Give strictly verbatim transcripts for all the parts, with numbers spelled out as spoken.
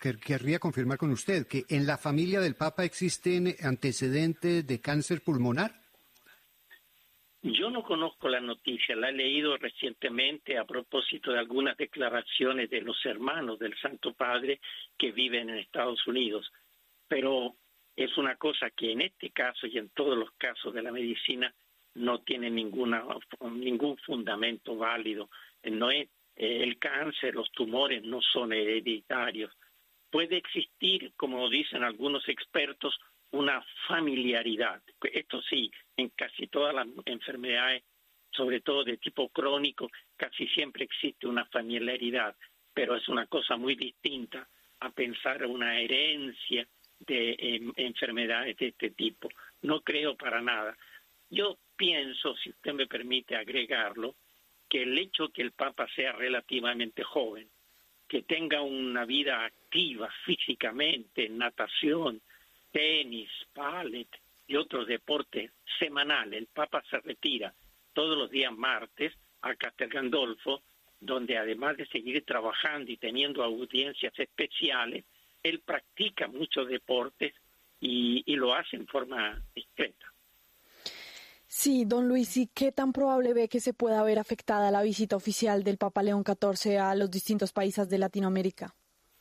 que querría confirmar con usted, que en la familia del Papa existen antecedentes de cáncer pulmonar. Yo no conozco la noticia, la he leído recientemente a propósito de algunas declaraciones de los hermanos del Santo Padre que viven en Estados Unidos, pero es una cosa que en este caso y en todos los casos de la medicina no tiene ninguna, ningún fundamento válido. No es, eh, el cáncer, los tumores no son hereditarios. Puede existir, como dicen algunos expertos, una familiaridad. Esto sí, en casi todas las enfermedades, sobre todo de tipo crónico, casi siempre existe una familiaridad, pero es una cosa muy distinta a pensar una herencia de eh, enfermedades de este tipo. No creo para nada. Yo pienso, si usted me permite agregarlo, que el hecho que el Papa sea relativamente joven, que tenga una vida activa físicamente, natación, tenis, ballet y otros deportes semanales. El Papa se retira todos los días martes a Castel Gandolfo, donde además de seguir trabajando y teniendo audiencias especiales, él practica muchos deportes y, y lo hace en forma discreta. Sí, don Luis, ¿y qué tan probable ve que se pueda ver afectada la visita oficial del Papa León catorce a los distintos países de Latinoamérica?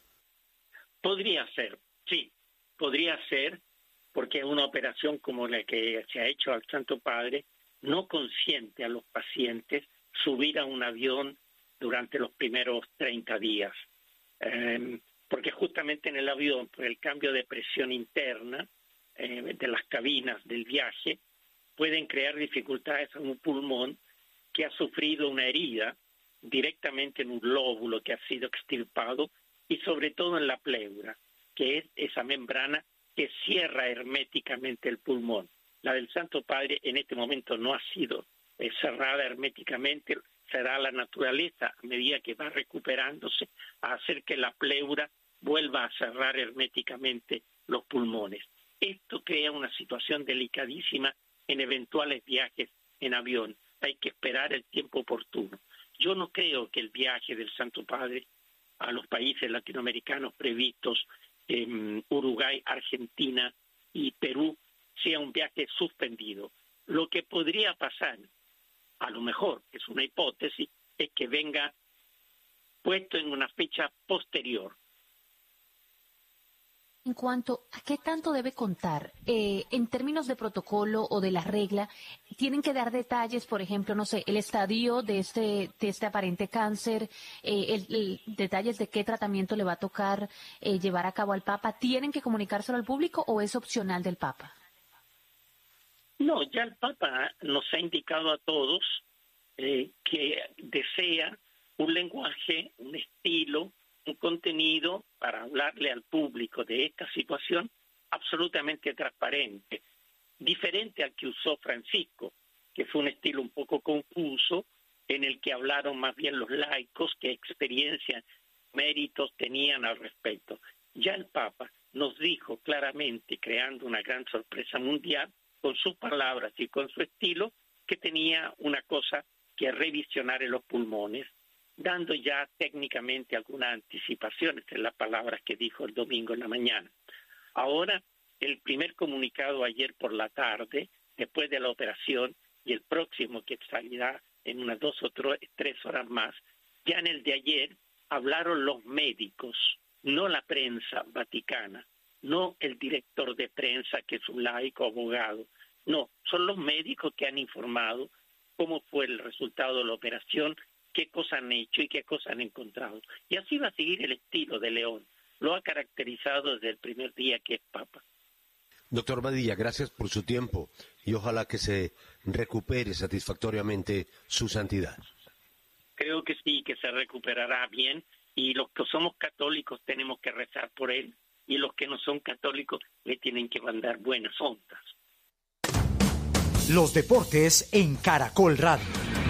Podría ser, sí, podría ser, porque una operación como la que se ha hecho al Santo Padre no consiente a los pacientes subir a un avión durante los primeros treinta días, eh, porque justamente en el avión, por el cambio de presión interna eh, de las cabinas del viaje, pueden crear dificultades en un pulmón que ha sufrido una herida directamente en un lóbulo que ha sido extirpado y sobre todo en la pleura, que es esa membrana que cierra herméticamente el pulmón. La del Santo Padre en este momento no ha sido eh, cerrada herméticamente, será la naturaleza a medida que va recuperándose a hacer que la pleura vuelva a cerrar herméticamente los pulmones. Esto crea una situación delicadísima en eventuales viajes en avión. Hay que esperar el tiempo oportuno. Yo no creo que el viaje del Santo Padre a los países latinoamericanos previstos en Uruguay, Argentina y Perú sea un viaje suspendido. Lo que podría pasar, a lo mejor, es una hipótesis, es que venga puesto en una fecha posterior. En cuanto a qué tanto debe contar, eh, en términos de protocolo o de la regla, ¿tienen que dar detalles, por ejemplo, no sé, el estadio de este de este aparente cáncer, eh, el, el, detalles de qué tratamiento le va a tocar eh, llevar a cabo al Papa? ¿Tienen que comunicárselo al público o es opcional del Papa? No, ya el Papa nos ha indicado a todos eh, que desea un lenguaje, un estilo, un contenido para hablarle al público de esta situación absolutamente transparente, diferente al que usó Francisco, que fue un estilo un poco confuso, en el que hablaron más bien los laicos qué experiencia, méritos tenían al respecto. Ya el Papa nos dijo claramente, creando una gran sorpresa mundial, con sus palabras y con su estilo, que tenía una cosa que revisionar en los pulmones, dando ya técnicamente algunas anticipaciones en las palabras que dijo el domingo en la mañana. Ahora, el primer comunicado ayer por la tarde, después de la operación, y el próximo que salirá en unas dos o tres horas más, ya en el de ayer hablaron los médicos, no la prensa vaticana, no el director de prensa que es un laico abogado, no, son los médicos que han informado cómo fue el resultado de la operación, qué cosas han hecho y qué cosas han encontrado. Y así va a seguir el estilo de León. Lo ha caracterizado desde el primer día que es Papa. Doctor Badilla, gracias por su tiempo y ojalá que se recupere satisfactoriamente su santidad. Creo que sí, que se recuperará bien y los que somos católicos tenemos que rezar por él y los que no son católicos le tienen que mandar buenas ondas. Los deportes en Caracol Radio.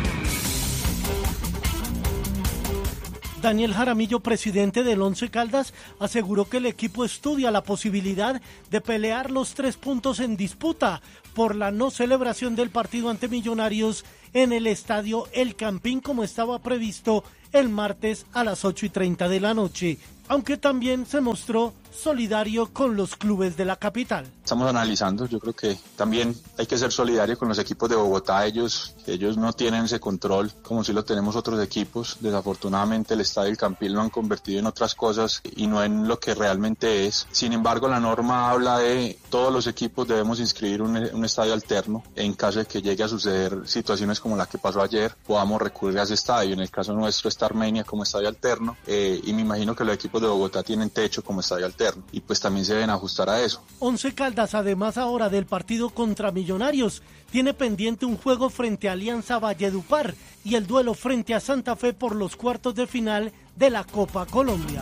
Daniel Jaramillo, presidente del Once Caldas, aseguró que el equipo estudia la posibilidad de pelear los tres puntos en disputa por la no celebración del partido ante Millonarios en el estadio El Campín como estaba previsto el martes a las ocho y treinta de la noche. aunque también se mostró solidario con los clubes de la capital. Estamos analizando, yo creo que también hay que ser solidario con los equipos de Bogotá, ellos, ellos no tienen ese control como si lo tenemos otros equipos, desafortunadamente el estadio del Campín lo han convertido en otras cosas y no en lo que realmente es. Sin embargo, la norma habla de todos los equipos debemos inscribir un, un estadio alterno, en caso de que llegue a suceder situaciones como la que pasó ayer, podamos recurrir a ese estadio. En el caso nuestro está Armenia como estadio alterno eh, y me imagino que los equipos de Bogotá tienen techo como estadio alterno y pues también se deben ajustar a eso. Once Caldas, además ahora del partido contra Millonarios, tiene pendiente un juego frente a Alianza Valledupar y el duelo frente a Santa Fe por los cuartos de final de la Copa Colombia.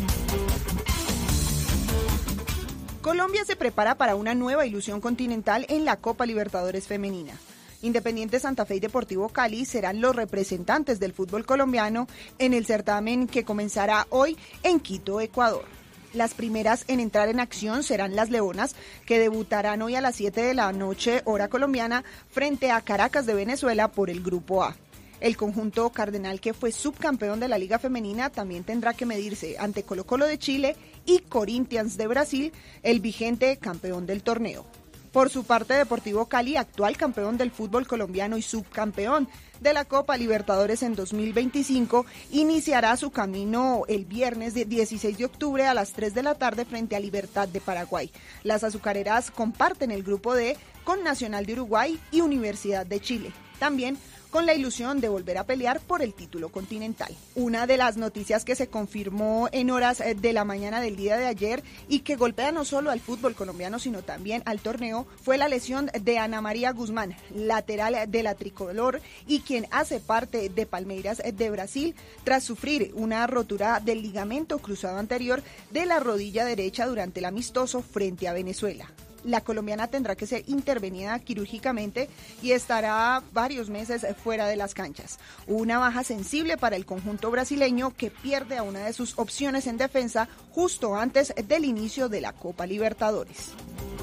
Colombia se prepara para una nueva ilusión continental en la Copa Libertadores Femenina. Independiente Santa Fe y Deportivo Cali serán los representantes del fútbol colombiano en el certamen que comenzará hoy en Quito, Ecuador. Las primeras en entrar en acción serán las Leonas, que debutarán hoy a las siete de la noche, hora colombiana, frente a Caracas de Venezuela por el Grupo A. El conjunto cardenal, que fue subcampeón de la Liga Femenina, también tendrá que medirse ante Colo-Colo de Chile y Corinthians de Brasil, el vigente campeón del torneo. Por su parte, Deportivo Cali, actual campeón del fútbol colombiano y subcampeón de la Copa Libertadores en dos mil veinticinco, iniciará su camino el viernes dieciséis de octubre a las tres de la tarde frente a Libertad de Paraguay. Las azucareras comparten el grupo D con Nacional de Uruguay y Universidad de Chile. También con la ilusión de volver a pelear por el título continental. Una de las noticias que se confirmó en horas de la mañana del día de ayer y que golpea no solo al fútbol colombiano sino también al torneo fue la lesión de Ana María Guzmán, lateral de la tricolor y quien hace parte de Palmeiras de Brasil tras sufrir una rotura del ligamento cruzado anterior de la rodilla derecha durante el amistoso frente a Venezuela. La colombiana tendrá que ser intervenida quirúrgicamente y estará varios meses fuera de las canchas. Una baja sensible para el conjunto brasileño que pierde a una de sus opciones en defensa justo antes del inicio de la Copa Libertadores.